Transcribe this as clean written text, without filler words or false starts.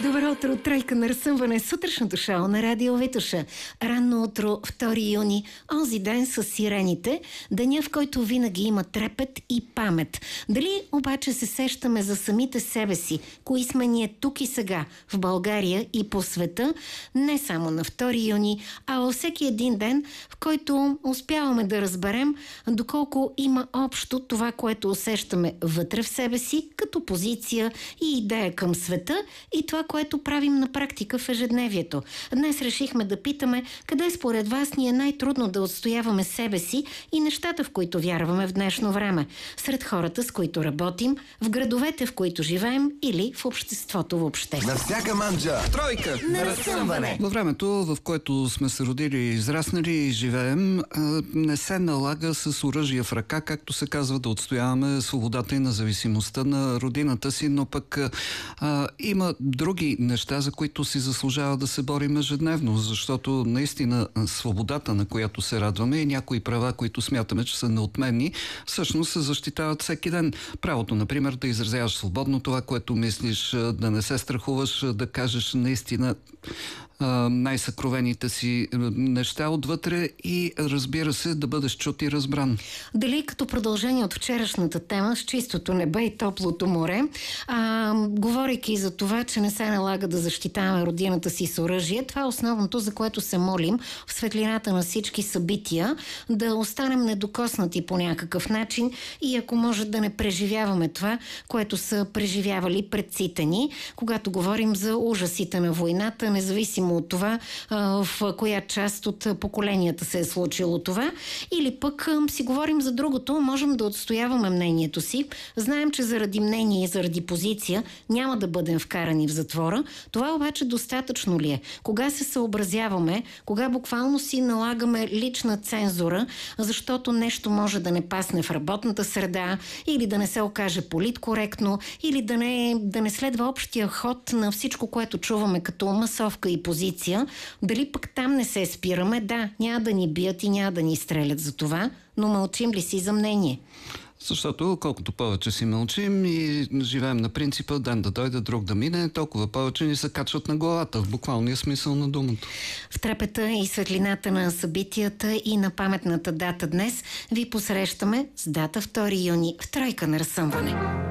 Добро утро, тройка на разсъмване, сутрешното шоу на Радио Витоша. Ранно утро, 2 юни, онзи ден с сирените, деня, в който винаги има трепет и памет. Дали обаче се сещаме за самите себе си, кои сме ние тук и сега, в България и по света, не само на 2 юни, а във всеки един ден, в който успяваме да разберем доколко има общо това, което усещаме вътре в себе си, като позиция и идея към света, и това, което правим на практика в ежедневието. Днес решихме да питаме къде според вас ни е най-трудно да отстояваме себе си и нещата, в които вярваме в днешно време. Сред хората, с които работим, в градовете, в които живеем или в обществото въобще. На всяка манджа тройка на разсъмване. Във времето, в което сме се родили, израснали и живеем, не се налага с оръжие в ръка, както се казва, да отстояваме свободата и независимостта на родината си, но пък има други неща, за които си заслужава да се борим ежедневно, защото наистина свободата, на която се радваме, и някои права, които смятаме, че са неотменни, всъщност се защитават всеки ден. Правото, например, да изразяваш свободно това, което мислиш, да не се страхуваш, да кажеш наистина най-съкровените си неща отвътре и, разбира се, да бъдеш чут и разбран. Дали като продължение от вчерашната тема с чистото небе и топлото море, говорейки за това, че не се налага да защитаваме родината си с оръжие, това е основното, за което се молим в светлината на всички събития, да останем недокоснати по някакъв начин и ако може да не преживяваме това, което са преживявали предците ни, когато говорим за ужасите на войната, независимо от това в коя част от поколенията се е случило това, или пък си говорим за другото, можем да отстояваме мнението си. Знаем, че заради мнение и заради позиция няма да бъдем вкарани в затвора. Това обаче достатъчно ли е? Кога се съобразяваме, кога буквално си налагаме лична цензура, защото нещо може да не пасне в работната среда, или да не се окаже политкоректно, или да не следва общия ход на всичко, което чуваме като масовка и позиция. Дали пък там не се спираме? Да, няма да ни бият и няма да ни стрелят за това, но мълчим ли си за мнение? Защото колкото повече си мълчим и живеем на принципа ден да дойде, друг да мине, толкова повече ни се качват на главата, в буквалния смисъл на думата. В трепета и светлината на събитията и на паметната дата днес ви посрещаме с дата 2 юни в тройка на разсъмване.